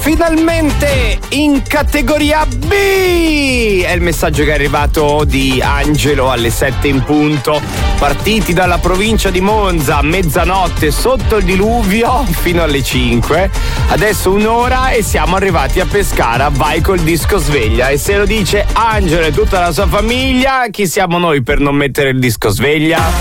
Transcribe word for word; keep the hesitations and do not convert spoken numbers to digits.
finalmente in categoria B! È il messaggio che è arrivato di Angelo alle sette in punto. Partiti dalla provincia di Monza a mezzanotte sotto il diluvio fino alle cinque. Adesso un'ora e siamo arrivati a Pescara. Vai col disco sveglia. E se lo dice Angelo e tutta la sua famiglia, chi siamo noi per non mettere il disco sveglia?